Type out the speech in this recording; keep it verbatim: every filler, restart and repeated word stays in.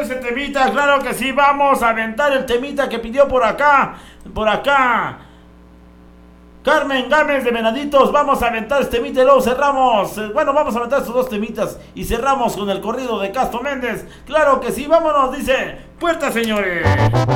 ese temita, claro que sí, vamos a aventar el temita que pidió por acá, por acá. Carmen Gámez de Venaditos, vamos a aventar este temita y luego cerramos. Bueno, vamos a aventar estos dos temitas y cerramos con el corrido de Casto Méndez. Claro que sí, vámonos, dice Puerta, señores.